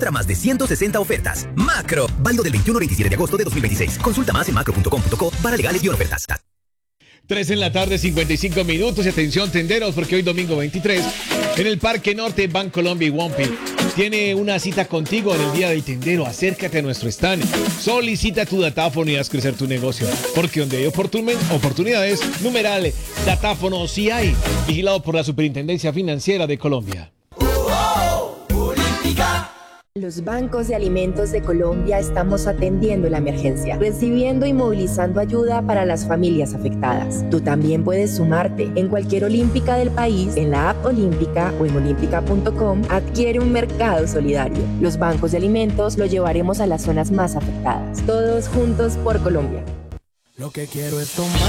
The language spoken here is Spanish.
Más de 160 ofertas. Macro. Válido del 21 al 27 de agosto de 2026. Consulta más en macro.com.co para legales y ofertas. 3 en la tarde, 55 minutos. Y atención, tenderos, porque hoy domingo 23, en el Parque Norte, Bancolombia y Wompi tiene una cita contigo en el Día del Tendero. Acércate a nuestro stand. Solicita tu datáfono y haz crecer tu negocio. Porque donde hay oportunidades, numeral, datáfono sí hay. Vigilado por la Superintendencia Financiera de Colombia. Los bancos de alimentos de Colombia estamos atendiendo la emergencia, recibiendo y movilizando ayuda para las familias afectadas. Tú también puedes sumarte. En cualquier olímpica del país, en la app Olímpica o en olímpica.com, adquiere un mercado solidario. Los bancos de alimentos lo llevaremos a las zonas más afectadas. Todos juntos por Colombia. Lo que quiero es tomar